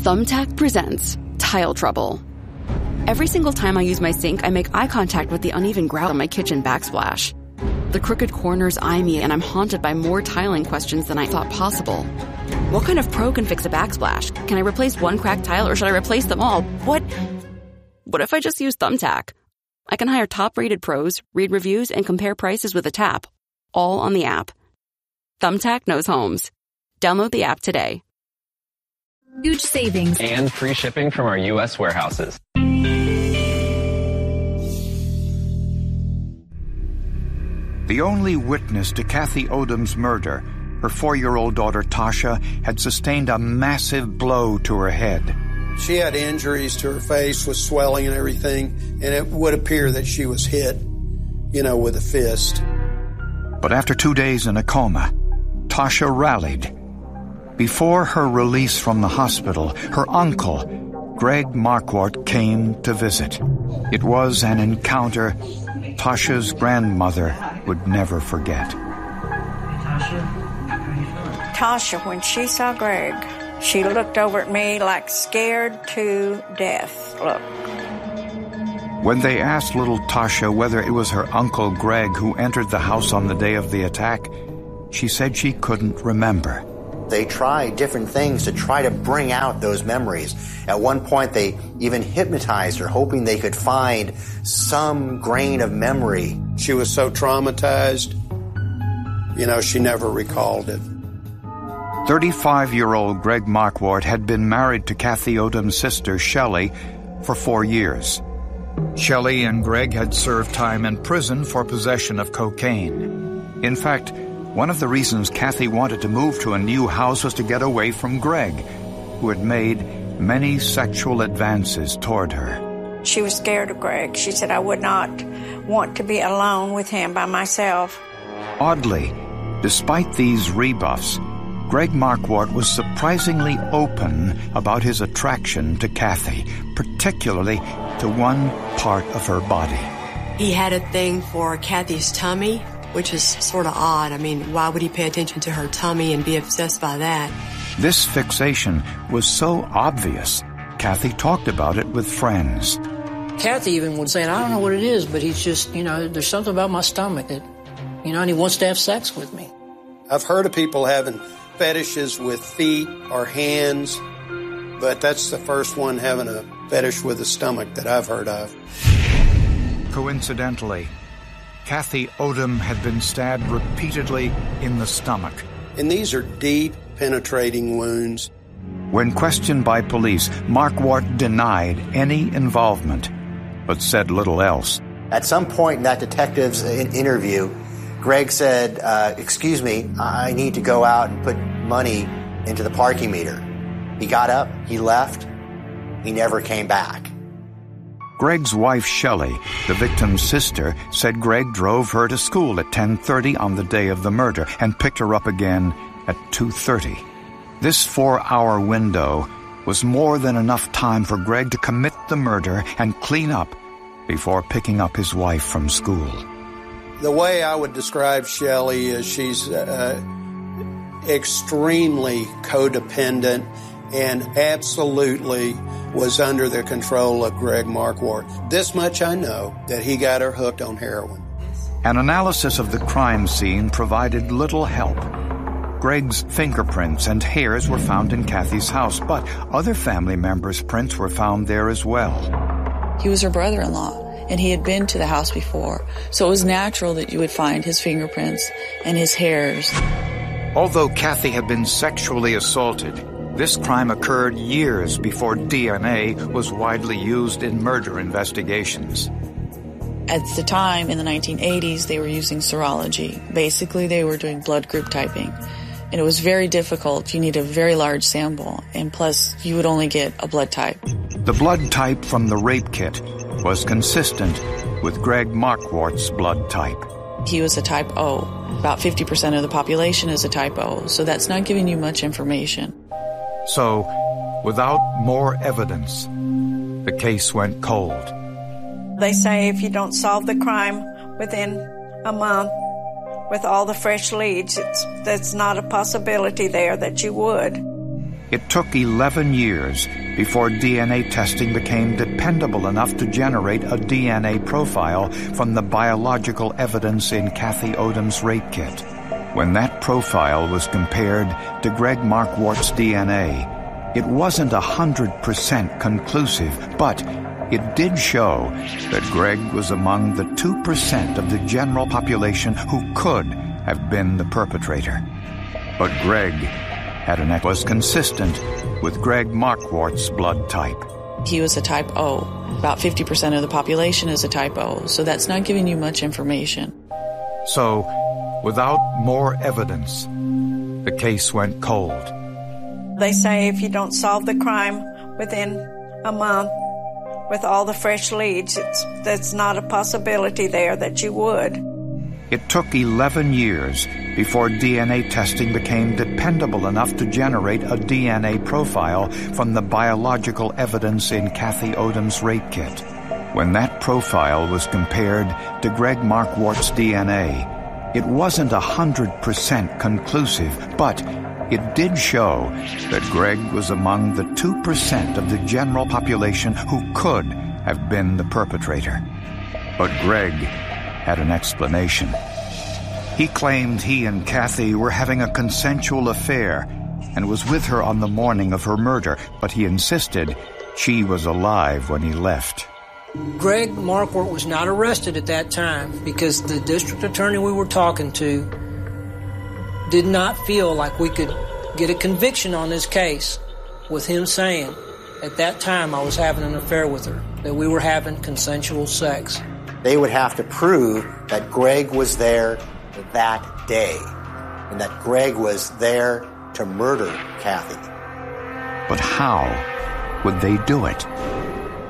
Thumbtack presents Tile Trouble. Every single time I use my sink, I make eye contact with the uneven grout on my kitchen backsplash. The crooked corners eye me, and I'm haunted by more tiling questions than I thought possible. What kind of pro can fix a backsplash? Can I replace one cracked tile, or should I replace them all? What if I just use Thumbtack? I can hire top-rated pros, read reviews, and compare prices with a tap, all on the app. Thumbtack knows homes. Download the app today. Huge savings and free shipping from our U.S. warehouses. The only witness to Kathy Odom's murder, her 4-year-old daughter Tasha, had sustained a massive blow to her head. She had injuries to her face with swelling and everything, and it would appear that she was hit, with a fist. But after 2 days in a coma, Tasha rallied. Before her release from the hospital, her uncle, Greg Marquardt, came to visit. It was an encounter Tasha's grandmother would never forget. Tasha, when she saw Greg, she looked over at me like scared to death. Look. When they asked little Tasha whether it was her uncle Greg who entered the house on the day of the attack, she said she couldn't remember. They tried different things to try to bring out those memories. At one point, they even hypnotized her, hoping they could find some grain of memory. She was so traumatized, she never recalled it. 35-year-old Greg Marquardt had been married to Kathy Odom's sister, Shelley, for 4 years. Shelley and Greg had served time in prison for possession of cocaine. In fact, one of the reasons Kathy wanted to move to a new house was to get away from Greg, who had made many sexual advances toward her. She was scared of Greg. She said, I would not want to be alone with him by myself. Oddly, despite these rebuffs, Greg Marquardt was surprisingly open about his attraction to Kathy, particularly to one part of her body. He had a thing for Kathy's tummy, which is sort of odd. I mean, why would he pay attention to her tummy and be obsessed by that? This fixation was so obvious, Kathy talked about it with friends. Kathy even would say, I don't know what it is, but he's just, there's something about my stomach that, and he wants to have sex with me. I've heard of people having fetishes with feet or hands, but that's the first one having a fetish with the stomach that I've heard of. Coincidentally, Kathy Odom had been stabbed repeatedly in the stomach. And these are deep, penetrating wounds. When questioned by police, Marquardt denied any involvement, but said little else. At some point in that detective's interview, Greg said, excuse me, I need to go out and put money into the parking meter. He got up, he left, he never came back. Greg's wife, Shelley, the victim's sister, said Greg drove her to school at 10:30 on the day of the murder and picked her up again at 2:30. This 4-hour window was more than enough time for Greg to commit the murder and clean up before picking up his wife from school. The way I would describe Shelley is she's extremely codependent and absolutely was under the control of Greg Marquardt. This much I know, that he got her hooked on heroin. An analysis of the crime scene provided little help. Greg's fingerprints and hairs were found in Kathy's house, but other family members' prints were found there as well. He was her brother-in-law, and he had been to the house before, so it was natural that you would find his fingerprints and his hairs. Although Kathy had been sexually assaulted, this crime occurred years before DNA was widely used in murder investigations. At the time, in the 1980s, they were using serology. Basically, they were doing blood group typing. And it was very difficult. You need a very large sample. And plus, you would only get a blood type. The blood type from the rape kit was consistent with Greg Marquardt's blood type. He was a type O. About 50% of the population is a type O. So that's not giving you much information. So, without more evidence, the case went cold. They say if you don't solve the crime within a month with all the fresh leads, that's not a possibility there that you would. It took 11 years before DNA testing became dependable enough to generate a DNA profile from the biological evidence in Kathy Odom's rape kit. When that profile was compared to Greg Marquardt's DNA, it wasn't 100% conclusive, but it did show that Greg was among the 2% of the general population who could have been the perpetrator. But Greg was consistent with Greg Marquardt's blood type. He was a type O. About 50% of the population is a type O, so that's not giving you much information. So, without more evidence, the case went cold. They say if you don't solve the crime within a month with all the fresh leads, that's not a possibility there that you would. It took 11 years before DNA testing became dependable enough to generate a DNA profile from the biological evidence in Kathy Odom's rape kit. When that profile was compared to Greg Marquardt's DNA, it wasn't 100% conclusive, but it did show that Greg was among the 2% of the general population who could have been the perpetrator. But Greg had an explanation. He claimed he and Kathy were having a consensual affair and was with her on the morning of her murder, but he insisted she was alive when he left. Greg Marquardt was not arrested at that time because the district attorney we were talking to did not feel like we could get a conviction on this case with him saying, at that time I was having an affair with her, that we were having consensual sex. They would have to prove that Greg was there that day and that Greg was there to murder Kathy. But how would they do it?